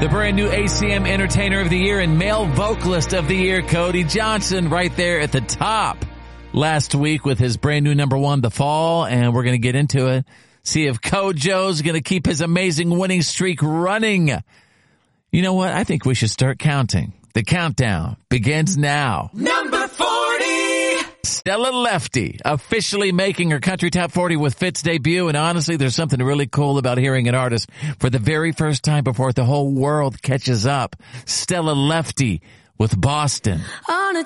The brand new ACM Entertainer of the Year and Male Vocalist of the Year, Cody Johnson, right there at the top last week with his brand new number one, The Fall, and we're going to get into it. See if Kojo's going to keep his amazing winning streak running. You know what? I think we should start counting. The countdown begins now. Number 40! Stella Lefty, officially making her country top 40 with Fit's debut. And honestly, there's something really cool about hearing an artist for the very first time before the whole world catches up. Stella Lefty with Boston. On a